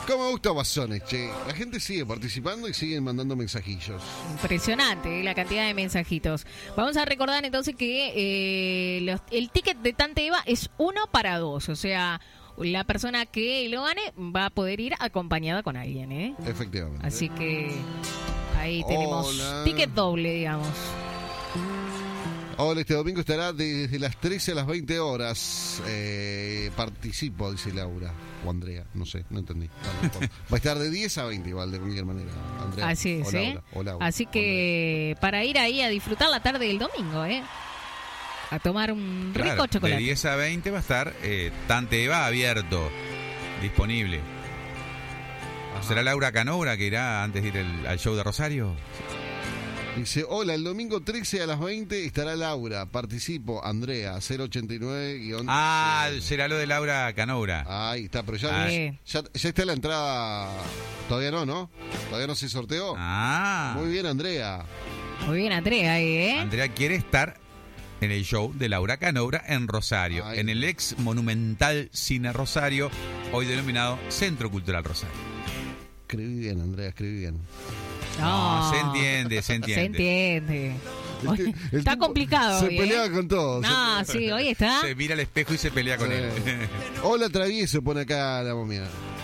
¿Cómo me gusta Guasones, che? La gente sigue participando y siguen mandando mensajillos. Impresionante la cantidad de mensajitos. Vamos a recordar entonces que el ticket de Tante Eva es 1 para 2. O sea, la persona que lo gane va a poder ir acompañada con alguien, ¿eh? Efectivamente. Así que ahí tenemos Hola. ticket doble, digamos. Hola, este domingo estará desde las 13 a las 20 horas. Participo, dice Laura. O Andrea, no sé, no entendí. Va a estar de 10 a 20 igual, de cualquier manera. Andrea, Así es, o Laura, o Laura, Así que para ir ahí a disfrutar la tarde del domingo, a tomar un rico Claro, chocolate. de 10 a 20 va a estar Tante Eva abierto, disponible. Ajá. ¿Será Laura Canoura que irá antes de ir al show de Rosario? Dice, hola, el domingo 13 a las 20 estará Laura. Participo, Andrea, 089-. Será lo de Laura Canoura. Ahí está, pero ya está la entrada. Todavía no. Todavía no se sorteó. Muy bien, Andrea. Muy bien, Andrea, Andrea quiere estar en el show de Laura Canoura en Rosario, en el ex monumental Cine Rosario, hoy denominado Centro Cultural Rosario. Escribí bien, Andrea, escribí bien. No, se entiende. Se entiende. Hoy está complicado. Se hoy, pelea con todos. No, sí, hoy está. Se mira al espejo y se pelea con él. Hola, travieso, pone acá la momia.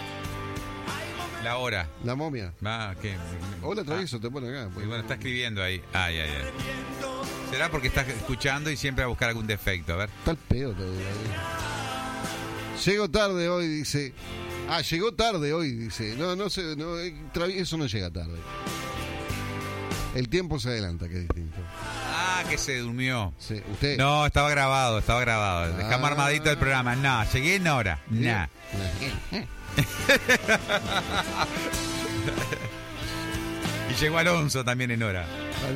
La hora. La momia. ¿Qué? Hola, travieso, te pone acá. Y bueno, está escribiendo ahí. Ay. ¿Será porque estás escuchando y siempre va a buscar algún defecto? A ver. Está el pedo todavía. Llego tarde hoy, dice. Llegó tarde hoy, dice. No sé, eso no llega tarde. El tiempo se adelanta, que es distinto. Que se durmió. Sí, usted. No, estaba grabado. Dejamos armadito el programa. No, llegué en hora. Nah. Y llegó Alonso también en hora.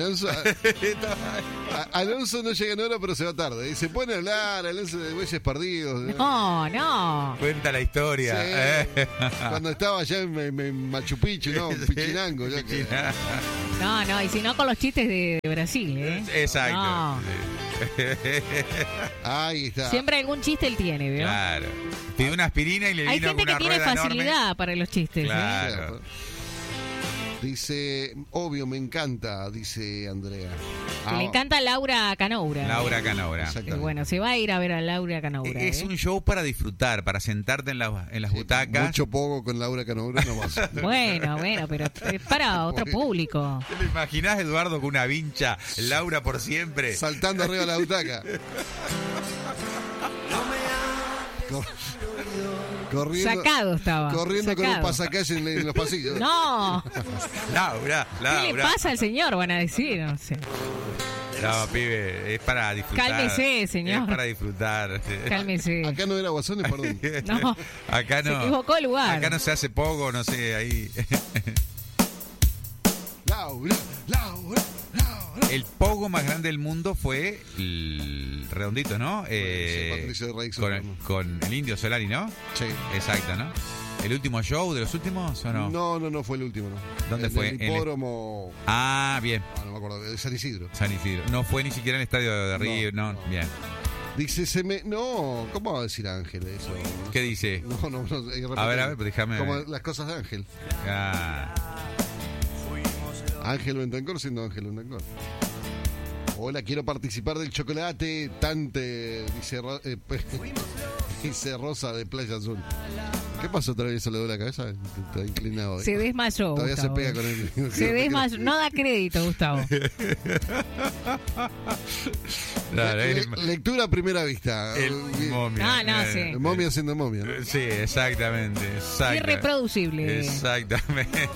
Alonso no llega en hora, pero se va tarde. Y se pone a hablar, Alonso de Bueyes Perdidos. No. Cuenta la historia. Sí. Cuando estaba allá en Machu Picchu, ¿no? En Pichinango. No, y si no con los chistes de Brasil, Exacto. No. Ahí está. Siempre algún chiste él tiene, ¿vio? Claro. Pide una aspirina y le Hay vino gente una que tiene rueda facilidad enorme. para los chistes. Claro. Dice, obvio, me encanta, dice Andrea. Le encanta Laura Canoura. Laura Canoura. Bueno, se va a ir a ver a Laura Canoura. Es un show para disfrutar, para sentarte en las butacas. Mucho poco con Laura Canoura no más. Bueno, pero es para otro público. ¿Te lo imaginás, Eduardo, con una vincha? Laura por siempre. Saltando arriba de la butaca. Corriendo, Sacado estaba. Corriendo con un pasacalle en los pasillos. No. Laura. ¿Qué le pasa al señor? Van a decir, no sé. No, pibe, es para disfrutar. Cálmese, señor. Es para disfrutar. Cálmese. Acá no era Guasones, perdón. No. Acá no. Se equivocó el lugar. Acá no se hace poco, no sé, ahí. Laura. El pogo más grande del mundo fue el redondito, ¿no? Patricio de Raíz con el Indio Solari, ¿no? Sí. Exacto, ¿no? ¿El último show de los últimos o no? No fue el último, no. ¿Dónde fue? El hipódromo. Bien. No me acuerdo, de San Isidro. No fue ni siquiera en el estadio de Río, no. Bien. Dice, No, ¿cómo va a decir Ángel eso? ¿Qué dice? No, a ver, déjame como ver. las cosas de Ángel. Ah. Ángel Bentancor siendo Ángel Bentancor. Hola, quiero participar del chocolate. Tante, dice Rosa de Playa Azul. ¿Qué pasó otra vez? ¿Se le dio la cabeza? Está inclinado. Se desmayó. Todavía Gustavo. se pega con él. Se desmayó. No da crédito, Gustavo. Lectura a primera vista. Momia. No, sí. Momia siendo momia, ¿no? Sí, exactamente. Irreproducible. Exactamente.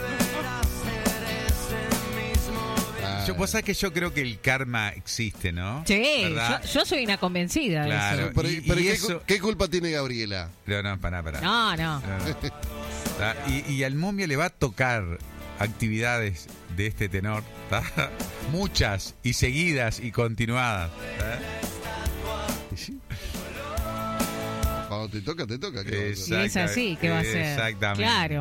Vos sabés que yo creo que el karma existe, ¿no? Sí, yo soy una convencida claro. de eso. Pero ¿qué culpa tiene Gabriela? No, pará. No. Y al momia le va a tocar actividades de este tenor, ¿tá? Muchas y seguidas y continuadas. ¿Sí? Cuando te toca. Y es así que va a ser. Exactamente. Claro.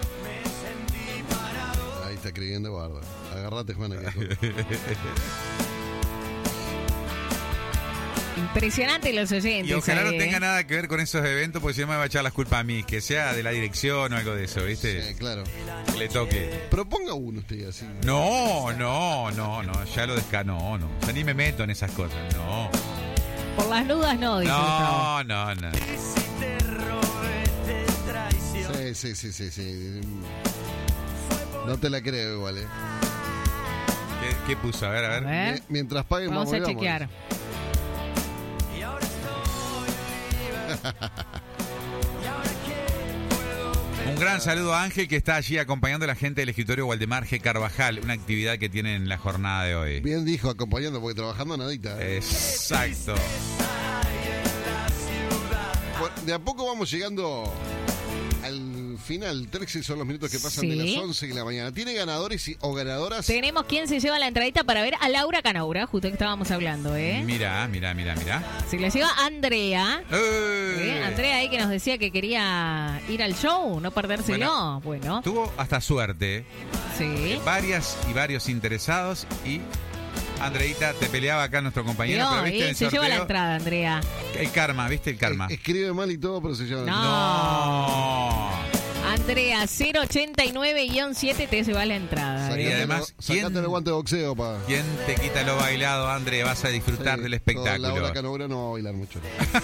Ahí está escribiendo Bardo. Agarrate, Juana. Impresionante los oyentes. Y ojalá no ahí, tenga nada que ver con esos eventos, porque si no me va a echar las culpas a mí, que sea de la dirección o algo de eso, ¿viste? Sí, claro. Que le toque. Proponga uno usted así. No, ya lo no, ya ni me meto en esas cosas, no. Por las dudas no, dice Gustavo. No. Sí. No te la creo igual, ¿Qué puso? A ver. Mientras paguen Vamos a chequear. Un gran saludo a Ángel, que está allí acompañando a la gente del escritorio Waldemar G. Carvajal, una actividad que tienen en la jornada de hoy. Bien dijo, acompañando, porque trabajando nadita. Exacto. Bueno, de a poco vamos llegando al final. 13 son los minutos que pasan de las 11 de la mañana. ¿Tiene ganadores o ganadoras? Tenemos quien se lleva la entradita para ver a Laura Canoura, justo que estábamos hablando, Mira. Se la lleva Andrea. Andrea ahí que nos decía que quería ir al show, no perdérselo. Bueno. Tuvo hasta suerte. Sí. Varios interesados y... Andreita, te peleaba acá nuestro compañero, pero viste se lleva la entrada, Andrea. El karma, ¿viste el karma? Escribe mal y todo, pero se lleva la entrada. No. Andrea, 089-7 te lleva la entrada. Y además, sacate el guante de boxeo, pa. ¿Quién te quita lo bailado, Andrea? Vas a disfrutar del espectáculo. Laura Canoura no va a bailar mucho.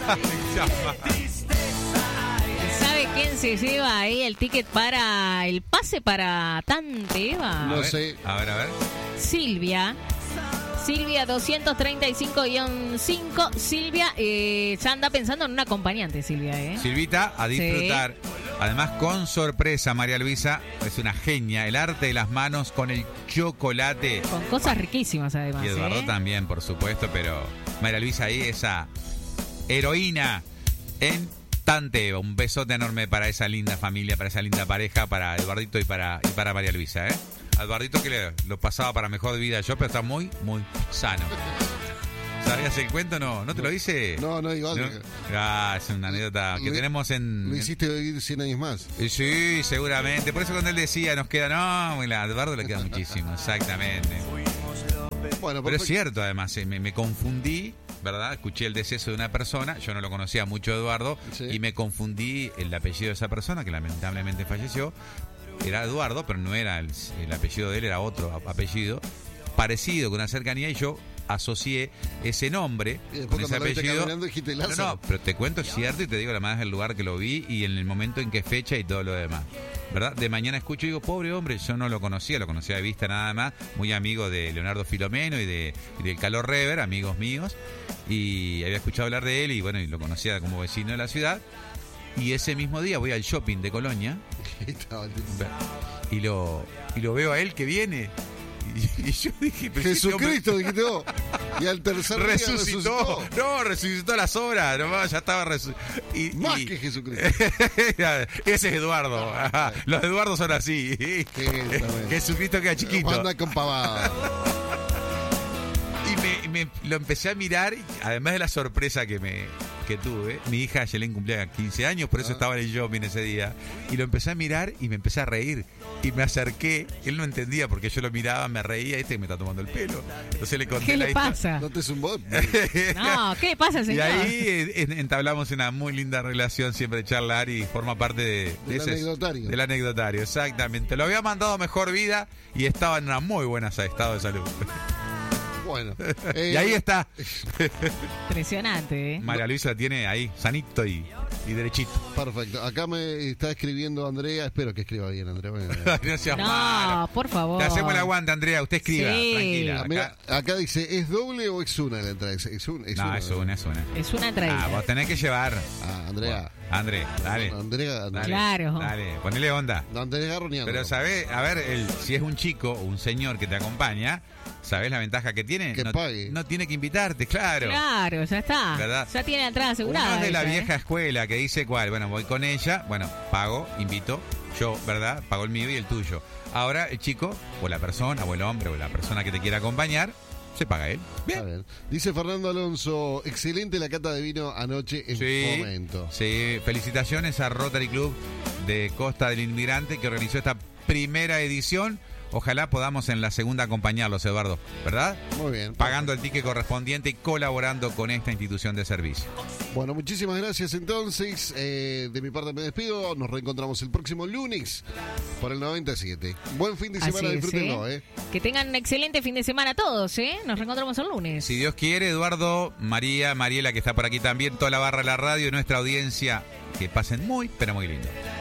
¿Sabe quién se lleva ahí el ticket para el pase para Tante Eva? No sé. A ver. Silvia 235-5. Silvia ya anda pensando en un acompañante, Silvia. Silvita, a disfrutar. Sí. Además, con sorpresa, María Luisa es una genia. El arte de las manos con el chocolate. Con cosas riquísimas, además. Y Eduardo también, por supuesto, pero María Luisa ahí, esa heroína en Tante Eva. Un besote enorme para esa linda familia, para esa linda pareja, para Eduardito y para María Luisa, Eduardito que lo pasaba para mejor vida yo, pero está muy, muy sano. ¿Sabías el cuento? ¿No te lo dice? No, igual. ¿No? Es una anécdota que tenemos en... Lo hiciste vivir 100 años más. Sí, seguramente. Por eso cuando él decía, nos queda... No, a Eduardo le queda muchísimo, exactamente. Bueno, pero es cierto, además, me confundí, ¿verdad? Escuché el deceso de una persona, yo no lo conocía mucho, Eduardo, y me confundí el apellido de esa persona, que lamentablemente falleció. Era Eduardo, pero no era el apellido de él, era otro apellido, parecido, con una cercanía, y yo asocié ese nombre con ese apellido. No, pero te cuento, es cierto, y te digo además el lugar que lo vi y en el momento en qué fecha y todo lo demás. ¿Verdad? De mañana escucho y digo, pobre hombre, yo no lo conocía de vista nada más, muy amigo de Leonardo Filomeno y del Calor Rever, amigos míos, y había escuchado hablar de él y bueno, y lo conocía como vecino de la ciudad. Y ese mismo día voy al shopping de Colonia y lo veo a él que viene. Y yo dije, Jesucristo, dijiste vos. Y al tercer día resucitó. No, resucitó las obras. No, ya estaba más que Jesucristo. Ese es Eduardo. Los Eduardos son así. Jesucristo queda chiquito. Anda con pavada. Y me lo empecé a mirar, además de la sorpresa que tuve. Mi hija Yelén cumplía 15 años, por eso estaba en el shopping ese día. Y lo empecé a mirar y me empecé a reír. Y me acerqué, él no entendía porque yo lo miraba, me reía, y me está tomando el pelo. Entonces le conté ¿Qué le pasa? No te es un bot. No, ¿qué le pasa, señor? Y ahí entablamos una muy linda relación, siempre de charlar, y forma parte del anecdotario. Del anecdotario, exactamente. Lo había mandado a mejor vida y estaba en una muy buena estado de salud. Bueno. Y ahí está. Impresionante, María Luisa la tiene ahí, sanito y derechito. Perfecto. Acá me está escribiendo Andrea. Espero que escriba bien, Andrea. No seas no, malo. Por favor. Te hacemos el aguante, Andrea. Usted escriba, sí. Tranquila. Mira, acá dice, ¿es doble o es una la entrada? Es una. Es una. Es una entrada. Vos tenés que llevar. Andrea. Bueno, André, dale. Andrea. Claro. Dale, ponele onda. No andés garroneando. Pero sabés, a ver, si es un chico o un señor que te acompaña, ¿sabés la ventaja que tiene? Que pague. No tiene que invitarte, claro. Claro, ya está. ¿Verdad? Ya tiene la entrada asegurada. Uno es de la vieja escuela que dice, ¿cuál? Bueno, voy con ella, bueno, pago, invito, yo, ¿verdad? Pago el mío y el tuyo. Ahora el chico, o la persona, o el hombre, o la persona que te quiera acompañar, se paga él. Bien. A ver. Dice Fernando Alonso, excelente la cata de vino anoche en Fomento. Sí, felicitaciones a Rotary Club de Costa del Inmigrante que organizó esta primera edición. Ojalá podamos en la segunda acompañarlos, Eduardo, ¿verdad? Muy bien. Pagando el ticket correspondiente y colaborando con esta institución de servicio. Bueno, muchísimas gracias entonces. De mi parte me despido. Nos reencontramos el próximo lunes por el 97. Buen fin de semana, disfrútenlo, Que tengan un excelente fin de semana todos, Nos reencontramos el lunes. Si Dios quiere, Eduardo, María, Mariela, que está por aquí también, toda la barra de la radio y nuestra audiencia, que pasen muy, pero muy lindo.